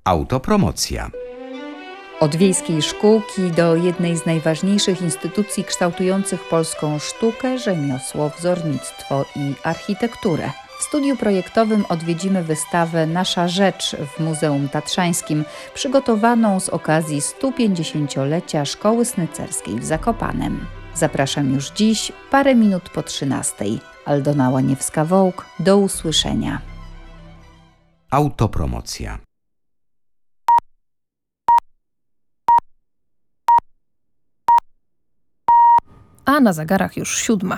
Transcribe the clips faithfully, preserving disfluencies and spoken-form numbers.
Autopromocja. Od wiejskiej szkółki do jednej z najważniejszych instytucji kształtujących polską sztukę, rzemiosło, wzornictwo i architekturę. W studiu projektowym odwiedzimy wystawę Nasza Rzecz w Muzeum Tatrzańskim, przygotowaną z okazji stu pięćdziesięciolecia Szkoły Snycerskiej w Zakopanem. Zapraszam już dziś, parę minut po trzynastej. Aldona Łaniewska-Wołk, do usłyszenia. Autopromocja. A na zegarach już siódma.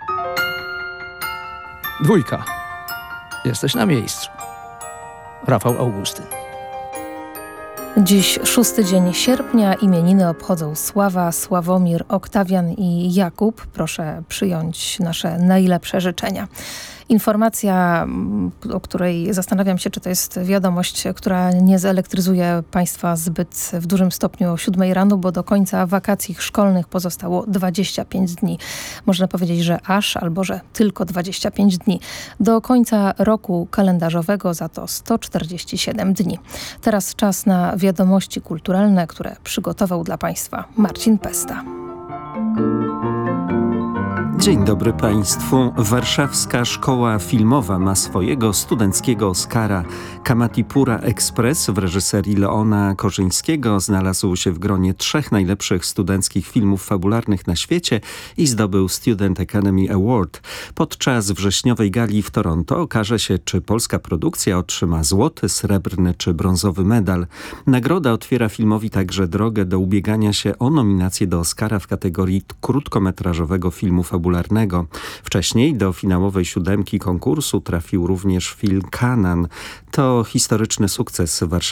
Dwójka. Jesteś na miejscu. Rafał Augustyn. Dziś szósty dzień sierpnia. Imieniny obchodzą Sława, Sławomir, Oktawian i Jakub. Proszę przyjąć nasze najlepsze życzenia. Informacja, o której zastanawiam się, czy to jest wiadomość, która nie zelektryzuje Państwa zbyt w dużym stopniu o siódmej rano, bo do końca wakacji szkolnych pozostało dwadzieścia pięć dni. Można powiedzieć, że aż albo że tylko dwadzieścia pięć dni. Do końca roku kalendarzowego za to sto czterdzieści siedem dni. Teraz czas na wiadomości kulturalne, które przygotował dla Państwa Marcin Pesta. Dzień dobry Państwu. Warszawska Szkoła Filmowa ma swojego studenckiego Oscara. Kamatipura Express w reżyserii Leona Korzyńskiego znalazł się w gronie trzech najlepszych studenckich filmów fabularnych na świecie i zdobył Student Academy Award. Podczas wrześniowej gali w Toronto okaże się, czy polska produkcja otrzyma złoty, srebrny czy brązowy medal. Nagroda otwiera filmowi także drogę do ubiegania się o nominację do Oscara w kategorii krótkometrażowego filmu fabularnego. Wcześniej do finałowej siódemki konkursu trafił również film Kanan. To historyczny sukces Warszawy.